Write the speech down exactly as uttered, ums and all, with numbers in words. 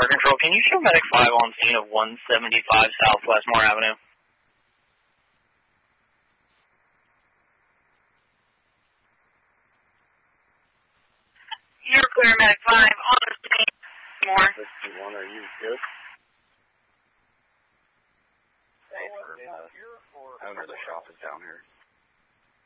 Car Control. Can you show Medic five on scene of one seventy-five Southwest Moore Avenue? You're clear, Medic five on the scene. More. sixty-one, are you good? Hey, for the owner of the shop is down here.